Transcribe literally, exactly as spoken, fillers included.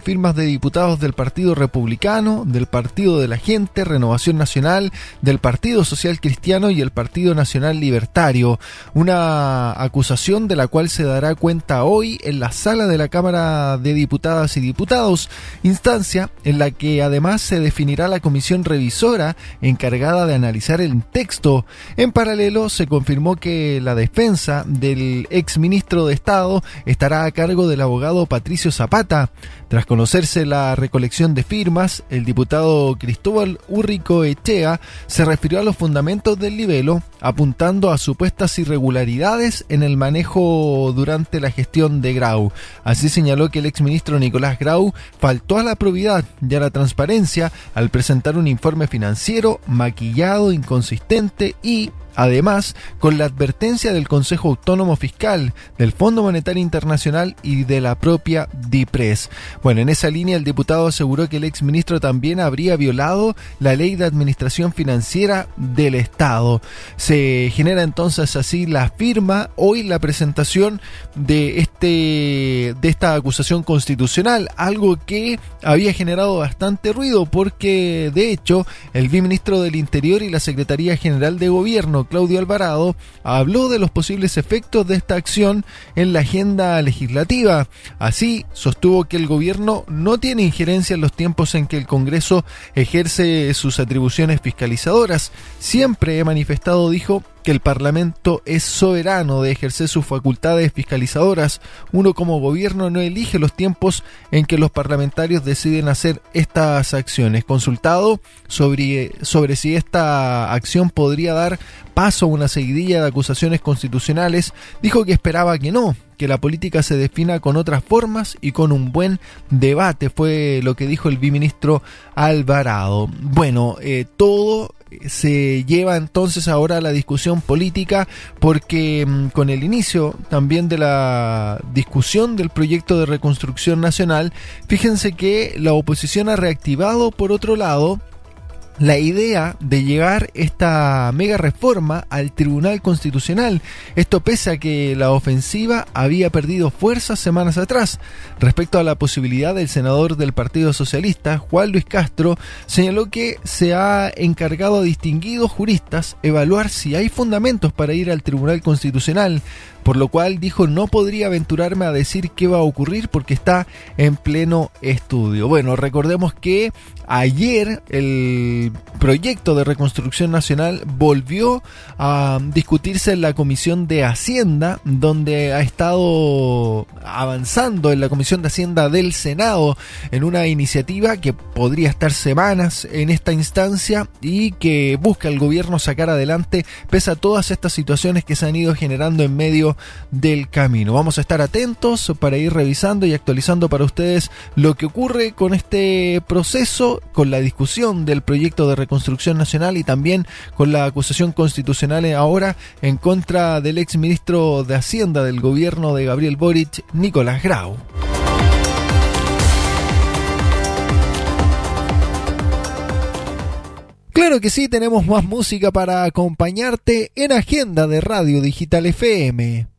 firmas de diputados del Partido Republicano, del Partido de la Gente, Renovación Nacional, del Partido Social Cristiano y el Partido Nacional Libertario. Una acusación de la cual se dará cuenta hoy en la sala de la Cámara de Diputadas y Diputados, instancia en la que además se definirá la comisión revisora encargada de analizar el texto. En paralelo, se confirmó que la defensa del exministro de Estado estará a cargo del abogado Patricio Zapata. Tras conocerse la recolección de firmas, el diputado Cristóbal Urricoechea se refirió a los fundamentos del libelo, apuntando a supuestas irregularidades en el manejo durante la gestión de Grau. Así señaló que el exministro Nicolás Grau faltó a la probidad y a la transparencia al presentar un informe financiero maquillado, inconsistente y, además, con la advertencia del Consejo Autónomo Fiscal, del Fondo Monetario Internacional y de la propia DIPRES. Bueno, en esa línea el diputado aseguró que el exministro también habría violado la Ley de Administración Financiera del Estado. Se genera entonces así la firma, hoy la presentación de este de esta acusación constitucional, algo que había generado bastante ruido porque, de hecho, el viceministro del Interior y la Secretaría General de Gobierno, Claudio Alvarado, habló de los posibles efectos de esta acción en la agenda legislativa. Así, sostuvo que el gobierno no tiene injerencia en los tiempos en que el Congreso ejerce sus atribuciones fiscalizadoras. Siempre he manifestado, dijo, que el Parlamento es soberano de ejercer sus facultades fiscalizadoras. Uno como gobierno no elige los tiempos en que los parlamentarios deciden hacer estas acciones. Consultado sobre, sobre si esta acción podría dar paso a una seguidilla de acusaciones constitucionales, dijo que esperaba que no, que la política se defina con otras formas y con un buen debate, fue lo que dijo el viceministro Alvarado. Bueno, eh, todo se lleva entonces ahora a la discusión política porque mmm, con el inicio también de la discusión del proyecto de reconstrucción nacional, fíjense que la oposición ha reactivado por otro lado la idea de llevar esta mega reforma al Tribunal Constitucional. Esto pese a que la ofensiva había perdido fuerza semanas atrás. Respecto a la posibilidad, del senador del Partido Socialista, Juan Luis Castro, señaló que se ha encargado a distinguidos juristas evaluar si hay fundamentos para ir al Tribunal Constitucional, por lo cual dijo no podría aventurarme a decir qué va a ocurrir porque está en pleno estudio. Bueno, recordemos que ayer el proyecto de reconstrucción nacional volvió a discutirse en la Comisión de Hacienda, donde ha estado avanzando en la Comisión de Hacienda del Senado en una iniciativa que podría estar semanas en esta instancia y que busca el gobierno sacar adelante pese a todas estas situaciones que se han ido generando en medio del camino. Vamos a estar atentos para ir revisando y actualizando para ustedes lo que ocurre con este proceso, con la discusión del proyecto de reconstrucción nacional y también con la acusación constitucional ahora en contra del exministro de Hacienda del gobierno de Gabriel Boric, Nicolás Grau. Claro que sí, tenemos más música para acompañarte en Agenda de Radio Digital F M.